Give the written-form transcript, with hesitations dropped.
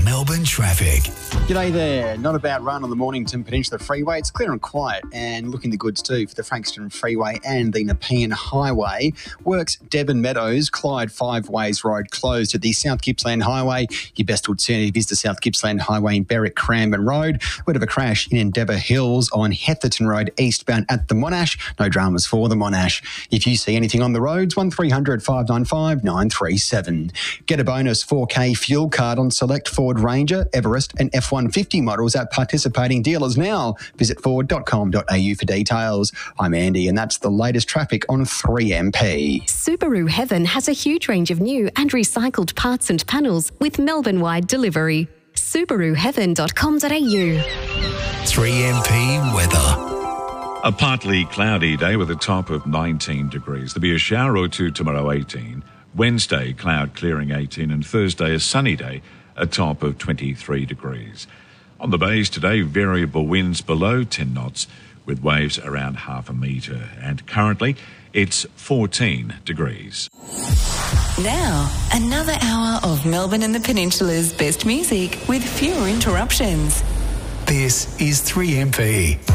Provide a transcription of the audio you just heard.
Melbourne traffic. G'day there. Not a bad run on the Mornington Peninsula Freeway. It's clear and quiet and looking the goods too for the Frankston Freeway and the Nepean Highway. Works Devon Meadows, Clyde Five Ways Road closed at the South Gippsland Highway. Your best alternative is the South Gippsland Highway in Berwick Cranbourne Road. Word of a crash in Endeavour Hills on Hetherton Road eastbound at the Monash. No dramas for the Monash. If you see anything on the roads, 1300 595 937. Get a bonus 4K fuel card on select Ford Ranger, Everest and F-150 models at participating dealers now. Visit ford.com.au for details. I'm Andy and that's the latest traffic on 3MP. Subaru Heaven has a huge range of new and recycled parts and panels with Melbourne-wide delivery. SubaruHeaven.com.au. 3MP weather. A partly cloudy day with a top of 19 degrees. There'll be a shower or two tomorrow, 18. Wednesday, cloud clearing, 18. And Thursday, a sunny day, a top of 23 degrees. On the bays today, variable winds below 10 knots with waves around half a metre. And currently, it's 14 degrees. Now, another hour of Melbourne and the Peninsula's best music with fewer interruptions. This is 3MP.